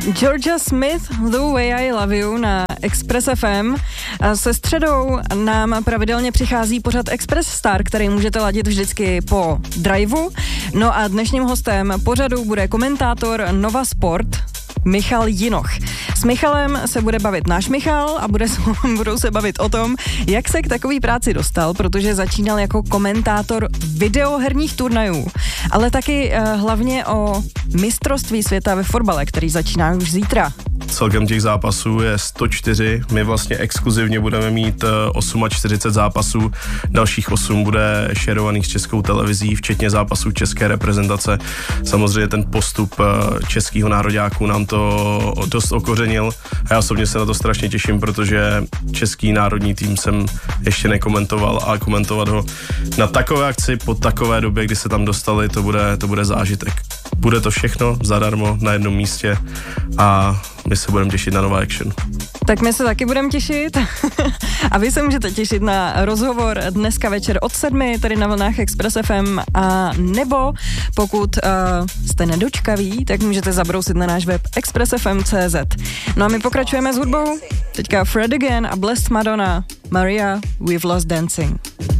Georgia Smith, The Way I Love You na Express FM. Se středou nám pravidelně přichází pořad Express Star, který můžete ladit vždycky po driveu. No a dnešním hostem pořadu bude komentátor Nova Sport Michal Jinoch. S Michalem se bude bavit náš Michal a budou se bavit o tom, jak se k takové práci dostal, protože začínal jako komentátor videoherních turnajů, ale taky hlavně o mistrovství světa ve fotbale, který začíná už zítra. Celkem těch zápasů je 104, my vlastně exkluzivně budeme mít 48 zápasů, dalších 8 bude šerovaných s Českou televizí, včetně zápasů české reprezentace. Samozřejmě ten postup českého nároďáku nám to dost okořenil a já osobně se na to strašně těším, protože český národní tým jsem ještě nekomentoval a komentovat ho na takové akci po takové době, kdy se tam dostali, to bude zážitek. Bude to všechno zadarmo na jednom místě a my se budeme těšit na nová action. Tak my se taky budeme těšit a vy se můžete těšit na rozhovor dneska večer od 7 tady na vlnách Express FM a nebo pokud jste nedočkaví, tak můžete zabrousit na náš web expressfm.cz. No a my pokračujeme s hudbou. Teďka Fred Again a Blessed Madonna, Maria, We've Lost Dancing.